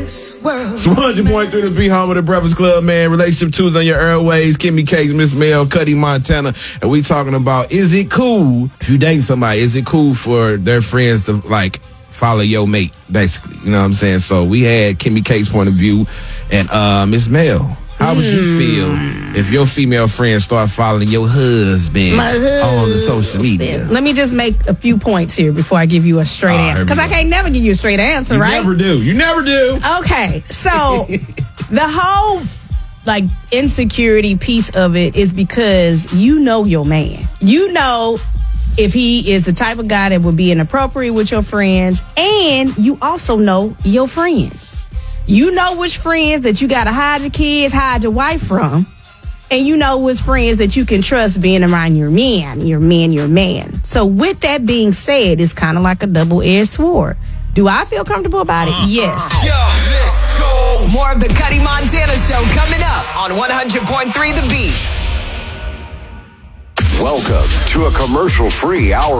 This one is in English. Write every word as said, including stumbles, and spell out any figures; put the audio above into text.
this world. It's one hundred point three to be home of the Breakfast Club, man. Relationship Tuesday on your airways. Kimmy Cakes, Miss Mel, Cuddy Montana. And we talking about, is it cool, if you dating somebody, is it cool for their friends to, like, follow your mate, basically? You know what I'm saying? So we had Kimmy Cakes' point of view. And uh, Miss Mel, how would you feel if your female friends start following your husband, My husband on the social media? Let me just make a few points here before I give you a straight Oh, answer. Because I can't never give you a straight answer, You right? never do. You never do. Okay, so the whole like insecurity piece of it is because you know your man. You know if he is the type of guy that would be inappropriate with your friends, and you also know your friends. You know which friends that you got to hide your kids, hide your wife from, and you know which friends that you can trust being around your man, your man, your man. So with that being said, it's kind of like a double-edged sword. Do I feel comfortable about it? Yes. Yo, let's go. More of the Cuddy Montana Show coming up on one hundred point three The Beat. Welcome to a commercial-free hour